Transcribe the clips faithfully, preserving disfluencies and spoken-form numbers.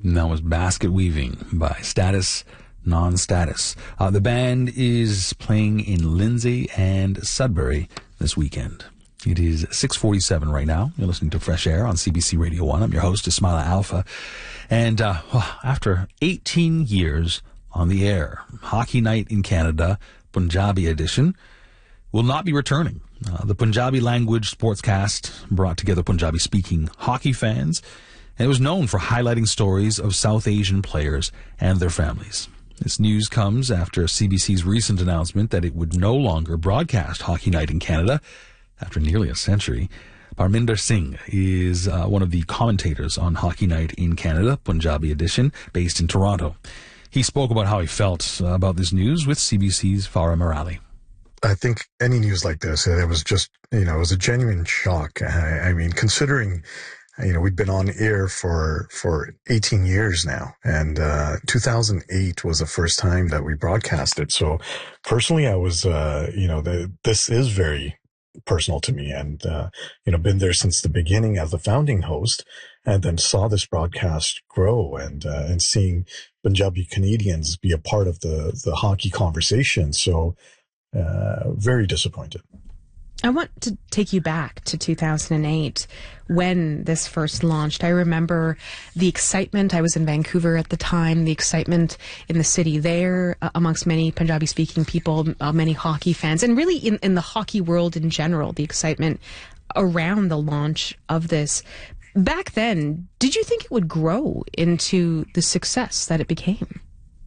And that was Basket Weaving by Status Non-Status. Uh, the band is playing in Lindsay and Sudbury this weekend. It is six forty-seven right now. You're listening to Fresh Air on C B C Radio one. I'm your host, Ismaila Alfa. And uh, well, after eighteen years on the air, Hockey Night in Canada, Punjabi edition, will not be returning. Uh, the Punjabi language sportscast brought together Punjabi-speaking hockey fans, and it was known for highlighting stories of South Asian players and their families. This news comes after C B C's recent announcement that it would no longer broadcast Hockey Night in Canada after nearly a century. Parminder Singh is uh, one of the commentators on Hockey Night in Canada, Punjabi edition, based in Toronto. He spoke about how he felt uh, about this news with C B C's Farah Morali. I think any news like this, it was just, you know, it was a genuine shock. I, I mean, considering, you know, we'd been on air for, for eighteen years now, and, uh, two thousand eight was the first time that we broadcasted. So personally, I was, uh, you know, the, this is very personal to me, and, uh, you know, been there since the beginning as the founding host, and then saw this broadcast grow, and, uh, and seeing Punjabi Canadians be a part of the, the hockey conversation. So, uh, very disappointed. I want to take you back to two thousand eight when this first launched. I remember the excitement. I was in Vancouver at the time, the excitement in the city there uh, amongst many Punjabi-speaking people, uh, many hockey fans, and really in, in the hockey world in general, the excitement around the launch of this. Back then, did you think it would grow into the success that it became?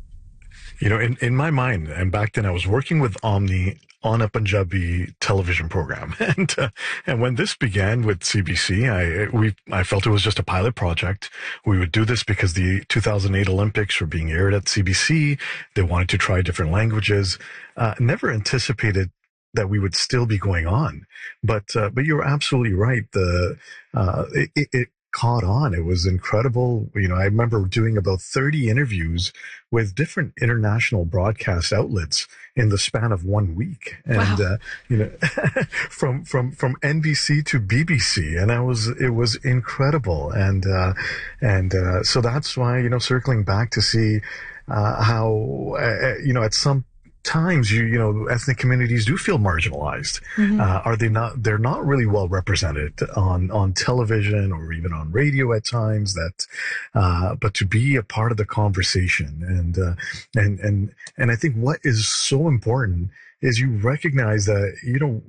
You know, in, in my mind, and back then I was working with Omni on a Punjabi television program. And, uh, and when this began with C B C, I, we, I felt it was just a pilot project. We would do this because the two thousand eight Olympics were being aired at C B C. They wanted to try different languages. Uh, never anticipated that we would still be going on. But, uh, but you're absolutely right. The, uh, it, it caught on. It was incredible. You know, I remember doing about thirty interviews with different international broadcast outlets in the span of one week. And, wow. uh, you know, from, from, from N B C to B B C. And I was, it was incredible. And, uh, and, uh, so that's why, you know, circling back to see, uh, how, uh, you know, at some times you you know ethnic communities do feel marginalized. Mm-hmm. Uh, are they not? They're not really well represented on on television or even on radio at times. That, uh, but to be a part of the conversation, and uh, and and and I think what is so important is you recognize that, you know,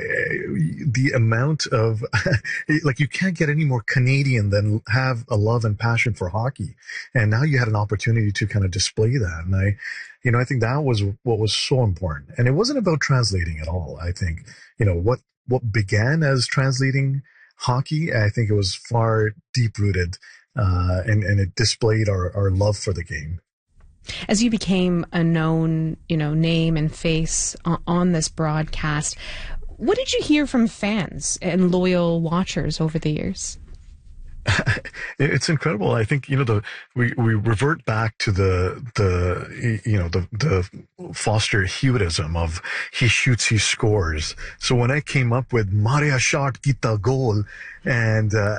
the amount of, like, you can't get any more Canadian than have a love and passion for hockey. And now you had an opportunity to kind of display that. And I, you know, I think that was what was so important. And it wasn't about translating at all. I think, you know, what, what began as translating hockey, I think it was far deep rooted, uh, and, and it displayed our, our love for the game. As you became a known, you know, name and face on this broadcast, what did you hear from fans and loyal watchers over the years? It's incredible. I think, you know, the, we, we revert back to the, the, you know, the, the Foster Hewittism of he shoots, he scores. So when I came up with Maria shot, kita goal, and, uh,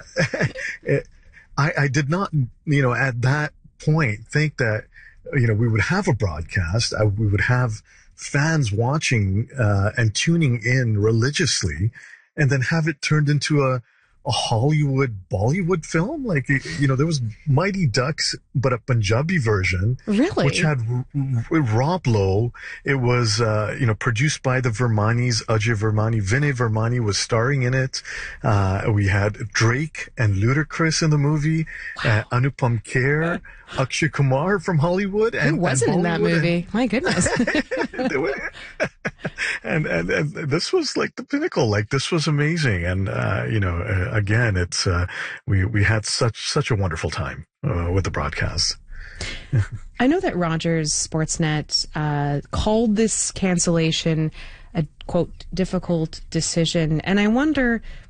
I, I did not, you know, at that point think that, you know, we would have a broadcast, uh, we would have fans watching, uh, and tuning in religiously, and then have it turned into a, a Hollywood Bollywood film. Like, you know, there was Mighty Ducks, but a Punjabi version. Really? Which had Rob Lowe. It was, uh, you know, produced by the Vermanis, Ajay Vermani. Vinay Vermani was starring in it. Uh, we had Drake and Ludacris in the movie. Wow. Uh, Anupam Kher, Akshay Kumar from Hollywood. And, Who wasn't and in that movie? And, My goodness. and, and, and this was like the pinnacle. Like, this was amazing. And, uh, you know, uh, again, it's, uh, we, we had such, such a wonderful time, uh, with the broadcast. I know that Rogers Sportsnet, uh, called this cancellation a, quote, difficult decision. And I wonder